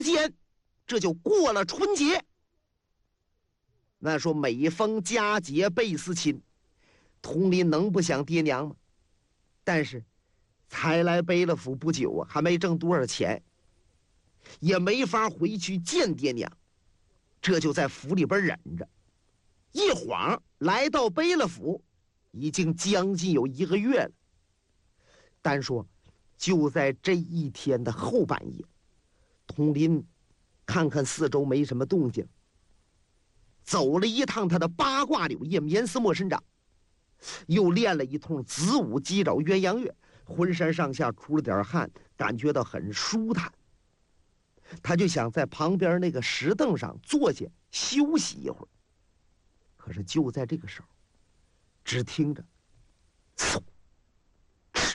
间，这就过了春节。那说每逢佳节倍思亲，佟林能不想爹娘吗？但是才来贝勒府不久啊，还没挣多少钱，也没法回去见爹娘，这就在府里边忍着。一晃来到贝勒府，已经将近有1个月了。单说就在这一天的后半夜，佟林看看四周没什么动静，走了一趟他的八卦柳叶棉丝莫神掌，又练了一通子午鸡爪鸳鸯跃，浑身上下出了点汗，感觉到很舒坦。他就想在旁边那个石凳上坐下休息一会儿。可是就在这个时候，只听着嗖哧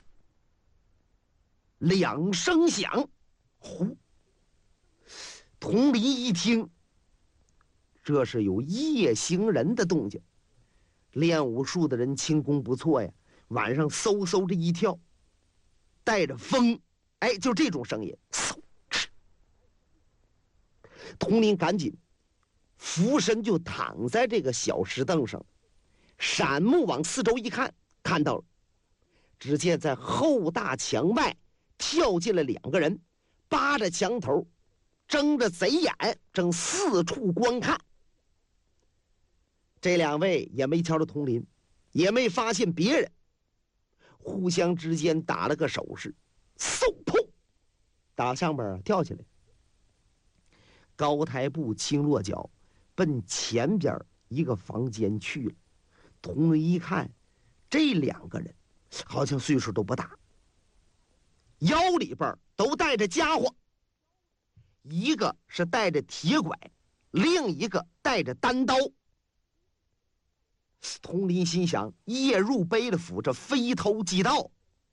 2声响，呼！佟林一听，这是有夜行人的动静。练武术的人轻功不错呀，晚上嗖嗖这一跳，带着风，哎，就这种声音。嗖哧佟林赶紧俯身就躺在这个小石凳上，闪目往四周一看，看到了，只见在后大墙外跳进了2个人，扒着墙头，睁着贼眼，正四处观看。这2位也没瞧着佟林，也没发现别人，互相之间打了个手势，嗖砰，打上边跳起来，高抬步轻落脚，奔前边一个房间去了。佟林一看，这2个人好像岁数都不大，腰里边都带着家伙，一个是带着铁拐，另一个带着单刀。佟林心想，夜入贝勒府，这飞头即到。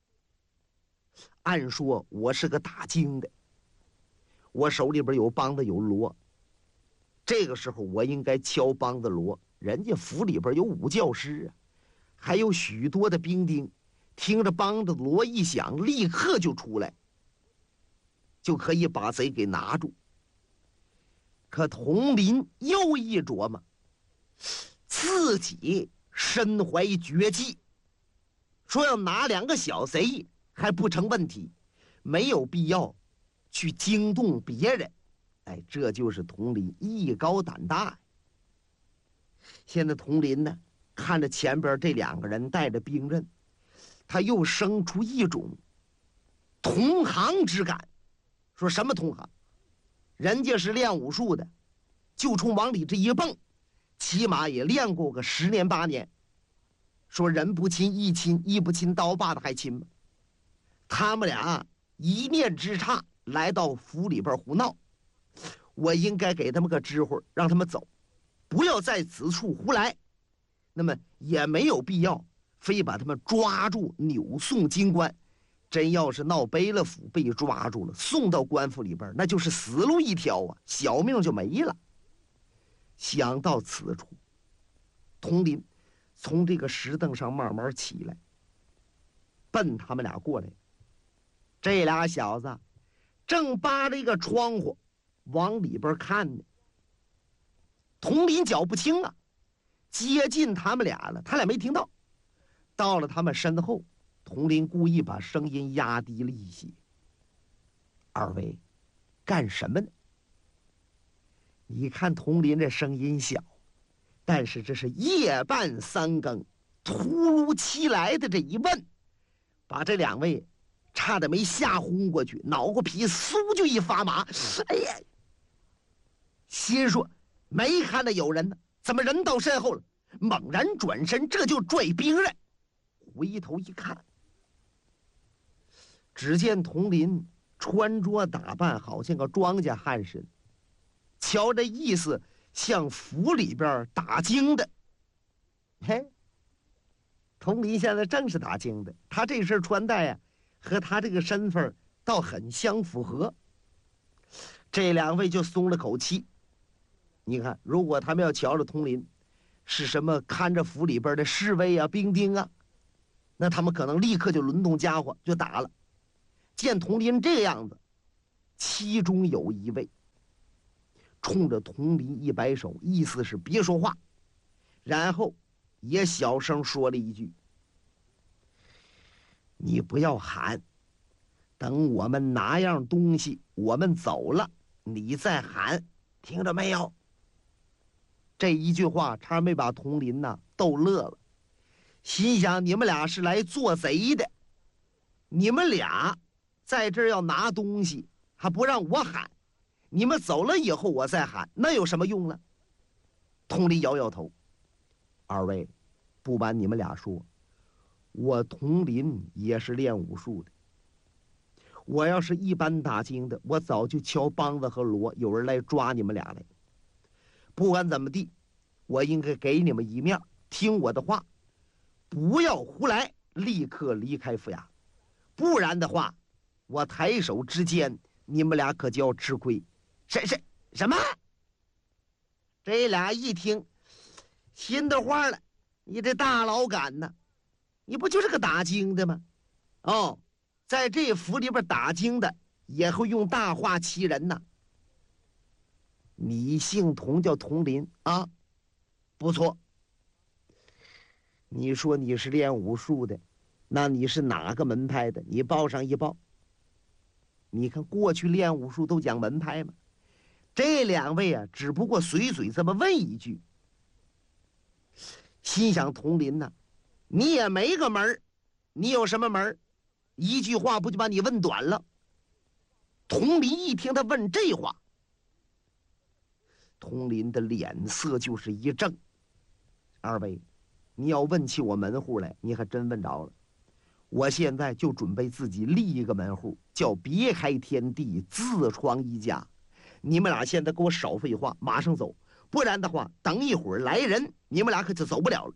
按说我是个打更的，我手里边有梆子有锣，这个时候我应该敲梆子锣，人家府里边有武教师啊，还有许多的兵丁，听着梆子锣一响，立刻就出来，就可以把贼给拿住。可佟林又一琢磨，自己身怀绝技，说要拿2个小贼还不成问题，没有必要去惊动别人。哎，这就是佟林艺高胆大。现在佟林呢，看着前边这2个人带着兵刃，他又生出一种同行之感。说什么同行？人家是练武术的，就冲往里这一蹦，起码也练过个10年8年。说人不亲义亲，义不亲刀把的还亲吗？他们俩一念之差来到府里边胡闹，我应该给他们个知会，让他们走，不要在此处胡来。那么也没有必要非把他们抓住扭送京官，真要是闹贝勒府被抓住了，送到官府里边，那就是死路一条啊，小命就没了。想到此处，佟林从这个石凳上慢慢起来，奔他们俩过来。这俩小子正扒着一个窗户往里边看呢。佟林脚不轻啊，接近他们俩了，他俩没听到。到了他们身后，佟林故意把声音压低了一些：“二位干什么呢？”你看佟林这声音小，但是这是夜半3更突如其来的这一问，把这2位差点没吓昏过去，脑瓜皮嗖就一发麻。哎呀，心说没看到有人呢，怎么人到身后了？猛然转身，这就拽兵刃。回头一看，只见佟林穿着打扮好像个庄稼汉似的，瞧这意思像府里边打更的。嘿，佟林现在正是打更的，他这身穿戴啊，和他这个身份倒很相符合。这2位就松了口气。你看，如果他们要瞧着佟林是什么看着府里边的侍卫啊、兵丁啊，那他们可能立刻就轮动家伙就打了。见佟林这个样子，其中有一位冲着佟林一摆手，意思是别说话，然后也小声说了一句：“你不要喊，等我们拿样东西，我们走了，你再喊，听着没有？”这一句话差点没把佟林逗乐了，心想：你们俩是来做贼的，你们俩在这儿要拿东西，还不让我喊，你们走了以后我再喊，那有什么用了？佟林摇摇头：“二位，不瞒你们俩说，我佟林也是练武术的。我要是一般打更的，我早就敲梆子和锣，有人来抓你们俩来。不管怎么地，我应该给你们一面，听我的话，不要胡来，立刻离开府衙，不然的话，我抬手之间，你们俩可就要吃亏。”什么？这俩一听，心都慌了。你这大老杆呢？你不就是个打更的吗？哦，在这府里边打更的也会用大话欺人呐。你姓佟，叫佟林啊？不错。你说你是练武术的，那你是哪个门派的？你报上一报。你看过去练武术都讲门派嘛，这两位啊，只不过随嘴这么问一句。心想佟林呐，你也没个门，你有什么门？一句话不就把你问短了？佟林一听他问这话，佟林的脸色就是一正。二位，你要问起我门户来，你还真问着了。我现在就准备自己立一个门户，叫别开天地，自创一家。你们俩现在给我少废话，马上走，不然的话，等一会儿来人，你们俩可就走不了了。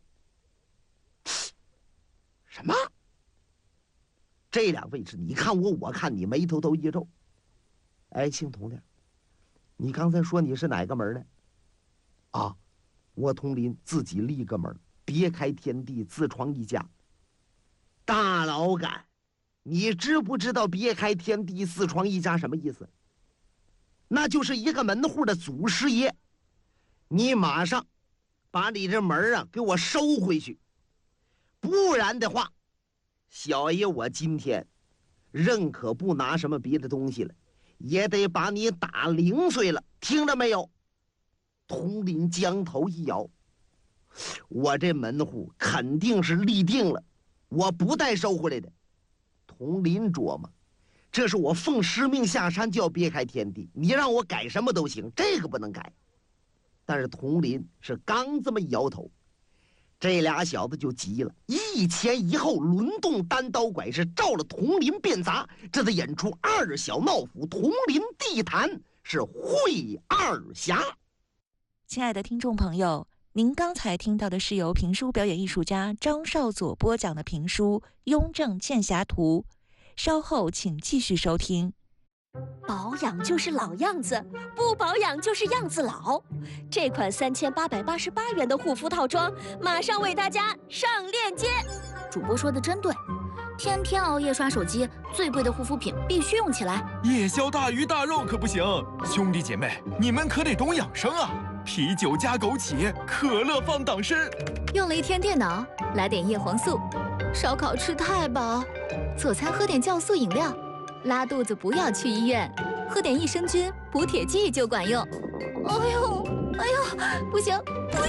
什么？这两位是你看我，我看你，眉头都一皱。哎，姓佟的，你刚才说你是哪个门的？啊，我佟林自己立个门，别开天地，自创一家。大老杆，你知不知道别开天地，自创一家什么意思？那就是一个门户的祖师爷。你马上把你这门给我收回去，不然的话，小爷我今天认可不拿什么别的东西了，也得把你打零碎了，听着没有？佟林将头一摇，我这门户肯定是立定了，我不带收回来的。佟林琢磨，这是我奉师命下山就要别开天地，你让我改什么都行，这个不能改。但是佟林是刚这么一摇头，这俩小子就急了，一前一后轮动单刀拐，是照了佟林便砸。这才演出二小闹府，佟林地坛是会二侠。 亲爱的听众朋友，您刚才听到的是由评书表演艺术家张少佐播讲的评书《雍正剑侠图》，稍后请继续收听。 保养就是老样子，不保养就是样子老。这款3888元的护肤套装，马上为大家上链接。 主播说的真对，天天熬夜刷手机，最贵的护肤品必须用起来。 夜宵大鱼大肉可不行，兄弟姐妹，你们可得懂养生啊！啤酒加枸杞，可乐放党参。 用了一天电脑，来点叶黄素。烧烤吃太饱，做餐喝点酵素饮料。拉肚子不要去医院，喝点益生菌补铁剂就管用。哎呦，不行，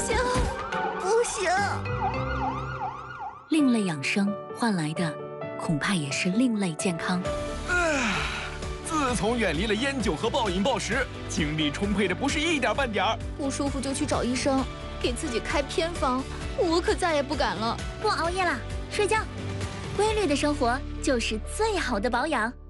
另类养生换来的，恐怕也是另类健康。 自从远离了烟酒和暴饮暴食，精力充沛的不是一点半点儿。 不舒服就去找医生，给自己开偏方，我可再也不敢了。 不熬夜了，睡觉。规律的生活就是最好的保养。